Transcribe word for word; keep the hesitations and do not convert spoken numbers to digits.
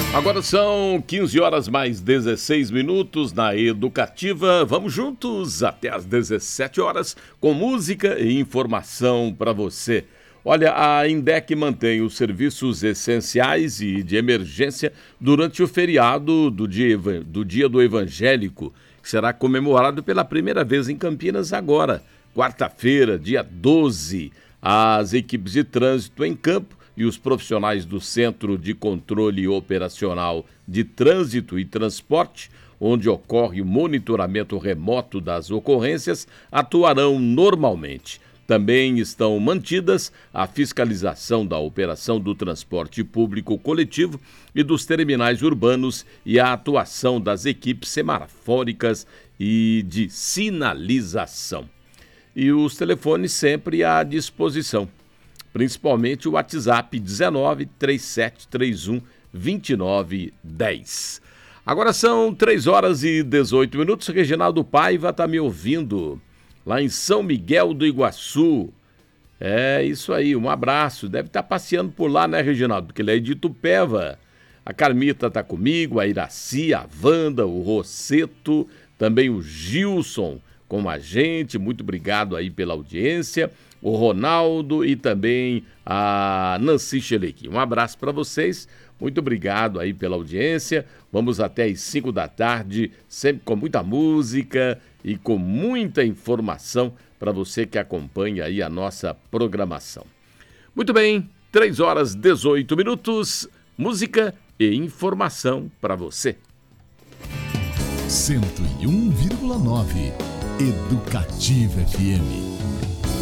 Agora são quinze horas mais dezesseis minutos na Educativa. Vamos juntos até às dezessete horas com música e informação para você. Olha, a Indec mantém os serviços essenciais e de emergência durante o feriado do Dia do, dia do Evangélico, que será comemorado pela primeira vez em Campinas agora, quarta-feira, dia doze. As equipes de trânsito em campo e os profissionais do Centro de Controle Operacional de Trânsito e Transporte, onde ocorre o monitoramento remoto das ocorrências, atuarão normalmente. Também estão mantidas a fiscalização da operação do transporte público coletivo e dos terminais urbanos e a atuação das equipes semafóricas e de sinalização. E os telefones sempre à disposição, principalmente o WhatsApp dezenove, trinta e sete, trinta e um, vinte e nove, dez. Agora são três horas e dezoito minutos. Reginaldo Paiva está me ouvindo lá em São Miguel do Iguaçu. É isso aí, um abraço. Deve estar passeando por lá, né, Reginaldo? Porque ele é de Itupeva. A Carmita está comigo, a Iraci, a Wanda, o Rosseto, também o Gilson com a gente. Muito obrigado aí pela audiência. O Ronaldo e também a Nancy Chelequi. Um abraço para vocês, muito obrigado aí pela audiência. Vamos até às cinco da tarde, sempre com muita música e com muita informação para você que acompanha aí a nossa programação. Muito bem, três horas e dezoito minutos, música e informação para você. cento e um vírgula nove Educativa F M.